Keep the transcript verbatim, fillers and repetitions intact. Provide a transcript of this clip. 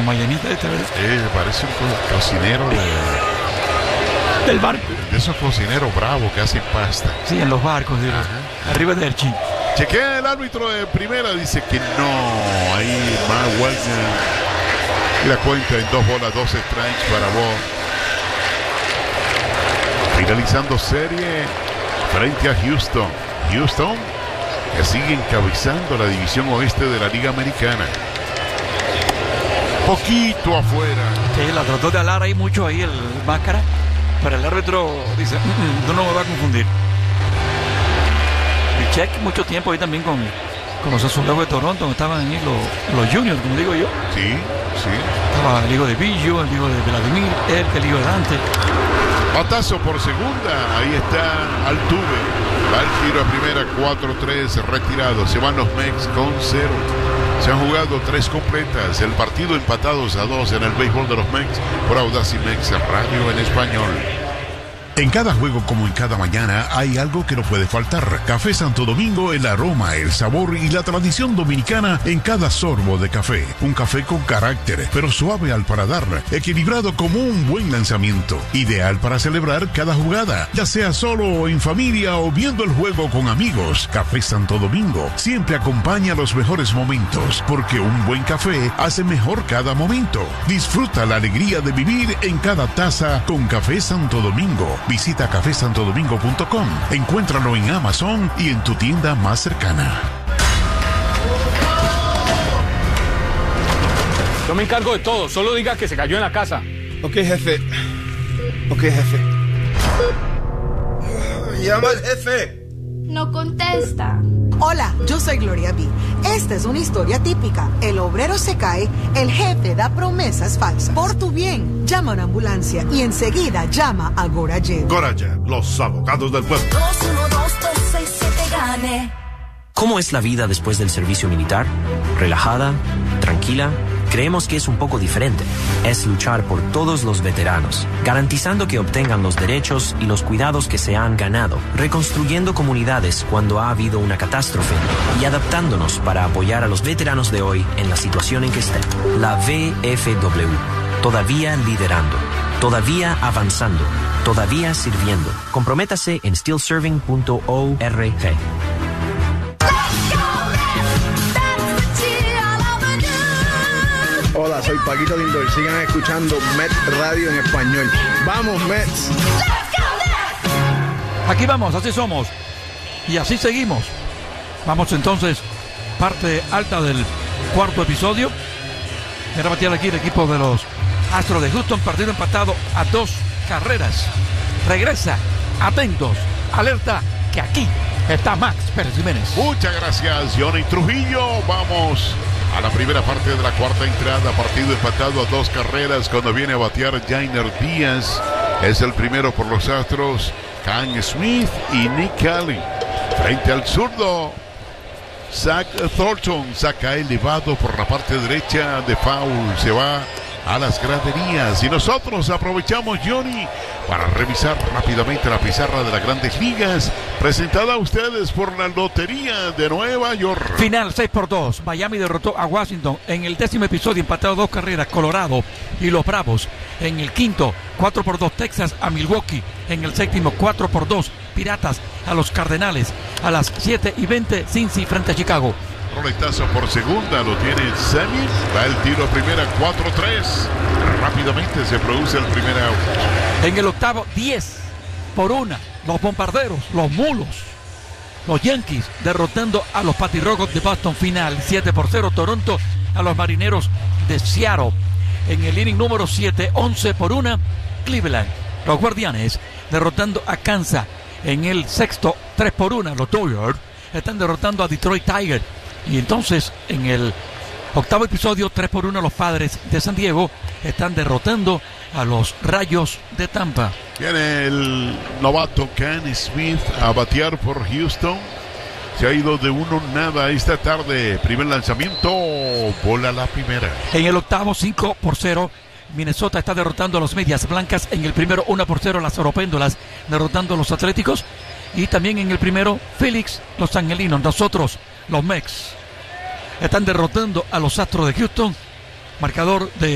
Miamita este, ¿verdad? Eh, parece un co- cocinero de, Del barco. de esos cocineros bravos que hacen pasta. Sí, en los barcos, de los, arriba del chin. Chequea el árbitro de primera, dice que no. Ahí Matt Wagner. Y la cuenta en dos bolas, dos strikes para Bob. Finalizando serie frente a Houston. Houston que sigue encabezando la división oeste de la Liga Americana. Poquito afuera. Sí, la trató de alar ahí mucho ahí el máscara. Pero el árbitro dice, mm, mm, tú no me vas a confundir. Y check mucho tiempo ahí también con, con los Azulejos de Toronto, donde estaban ahí los, los juniors, como digo yo. Sí, sí. Estaba el hijo de Billo, el hijo de Vladimir, él, el hijo de Dante. Batazo por segunda, ahí está Altuve. Va el tiro a primera, cuatro tres, retirado. Se van los Mex con cero. Se han jugado tres completas. El partido empatados a dos en el béisbol de los Mex por Audacy Mex Radio en español. En cada juego como en cada mañana hay algo que no puede faltar. Café Santo Domingo, el aroma, el sabor y la tradición dominicana en cada sorbo de café. Un café con carácter, pero suave al paladar, equilibrado como un buen lanzamiento. Ideal para celebrar cada jugada, ya sea solo o en familia o viendo el juego con amigos. Café Santo Domingo siempre acompaña los mejores momentos, porque un buen café hace mejor cada momento. Disfruta la alegría de vivir en cada taza con Café Santo Domingo. Visita café santo domingo punto com. Encuéntralo en Amazon y en tu tienda más cercana. Yo me encargo de todo, solo diga que se cayó en la casa. Ok, jefe. Ok, jefe. Llama al jefe. No contesta. Hola, yo soy Gloria B. Esta es una historia típica. El obrero se cae, el jefe da promesas falsas. Por tu bien, llama a una ambulancia y enseguida llama a Gorajet. Gorajet, los abogados del pueblo. dos uno dos dos seis siete gane. ¿Cómo es la vida después del servicio militar? ¿Relajada? ¿Tranquila? Creemos que es un poco diferente. Es luchar por todos los veteranos, garantizando que obtengan los derechos y los cuidados que se han ganado, reconstruyendo comunidades cuando ha habido una catástrofe y adaptándonos para apoyar a los veteranos de hoy en la situación en que estén. La V F W, todavía liderando, todavía avanzando, todavía sirviendo. Comprométase en still serving punto org. Hola, soy Paquito Lindor. Sigan escuchando Mets Radio en español. ¡Vamos, Mets! Aquí vamos, así somos. Y así seguimos. Vamos entonces, parte alta del cuarto episodio. Era batear aquí el equipo de los Astros de Houston. Partido empatado a dos carreras. Regresa, atentos, alerta, que aquí está Max Pérez Jiménez. Muchas gracias, Johnny Trujillo. Vamos a la primera parte de la cuarta entrada, partido empatado a dos carreras cuando viene a batear Jainer Díaz. Es el primero por los Astros, Cam Smith y Nick Kelly. Frente al zurdo, Zach Thornton saca elevado por la parte derecha de foul. Se va a las graderías y nosotros aprovechamos, Johnny, para revisar rápidamente la pizarra de las Grandes Ligas, presentada a ustedes por la Lotería de Nueva York. Final seis por dos, Miami derrotó a Washington en el décimo episodio, empatado dos carreras, Colorado y los Bravos. En el quinto, cuatro por dos, Texas a Milwaukee. En el séptimo, cuatro por dos, Piratas a los Cardenales. A las siete y veinte, Cincy frente a Chicago. Roletazo por segunda, lo tiene Sammy. Va el tiro a primera, cuatro tres. Rápidamente se produce el primer out. En el octavo, diez por una, los Bombarderos, los Mulos, los Yankees derrotando a los Patirrojos de Boston. Final siete por cero, Toronto a los Marineros de Seattle. En el inning número siete, once por una, Cleveland, los Guardianes derrotando a Kansas. En el sexto, tres por una, los Dodgers están derrotando a Detroit Tigers. Y entonces en el octavo episodio, tres por uno, los Padres de San Diego están derrotando a los Rayos de Tampa. Viene el novato Cam Smith a batear por Houston. Se ha ido de uno nada esta tarde. Primer lanzamiento, bola la primera. En el octavo, cinco por cero, Minnesota está derrotando a los Medias Blancas. En el primero, uno por cero, las Oropéndolas derrotando a los Atléticos. Y también en el primero, Phoenix, los Angelinos. Nosotros, los Mex, están derrotando a los Astros de Houston. Marcador de